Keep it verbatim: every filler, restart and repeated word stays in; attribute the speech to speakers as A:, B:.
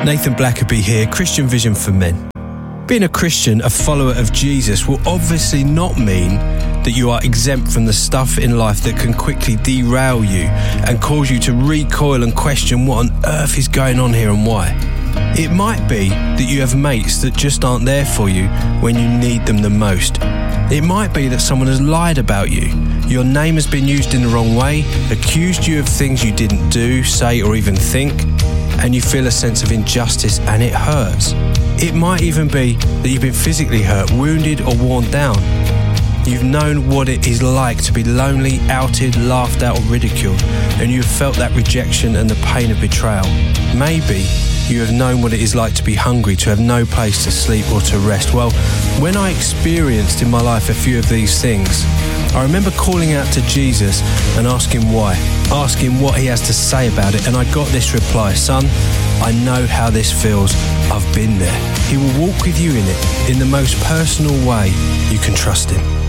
A: Nathan Blackerby here, Christian Vision for Men. Being a Christian, a follower of Jesus, will obviously not mean that you are exempt from the stuff in life that can quickly derail you and cause you to recoil and question what on earth is going on here and why. It might be that you have mates that just aren't there for you when you need them the most. It might be that someone has lied about you. Your name has been used in the wrong way, accused you of things you didn't do, say, or even think, and you feel a sense of injustice and it hurts. It might even be that you've been physically hurt, wounded, or worn down. You've known what it is like to be lonely, outed, laughed at, or ridiculed, and you've felt that rejection and the pain of betrayal. Maybe you have known what it is like to be hungry, to have no place to sleep or to rest. Well, when I experienced in my life a few of these things, I remember calling out to Jesus and asking why, asking what he has to say about it, and I got this reply: son, I know how this feels. I've been there. He will walk with you in it in the most personal way you can trust him.